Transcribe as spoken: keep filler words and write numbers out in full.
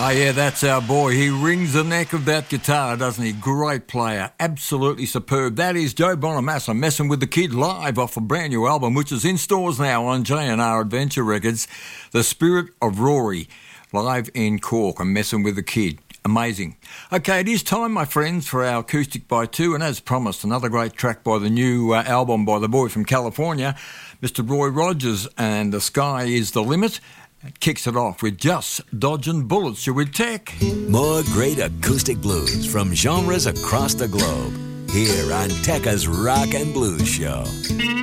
Oh, yeah, that's our boy. He rings the neck of that guitar, doesn't he? Great player. Absolutely superb. That is Joe Bonamassa messing with the kid live off a brand new album, which is in stores now on J and R Adventure Records. The Spirit of Rory, live in Cork and messing with the kid. Amazing. Okay, it is time, my friends, for our Acoustic by Two, and as promised, another great track by the new uh, album by the boy from California, Mister Roy Rogers, and The Sky is the Limit. It kicks it off with Just Dodging Bullets. You're with Tech. More great acoustic blues from genres across the globe, here on Tekka's Rock and Blues Show.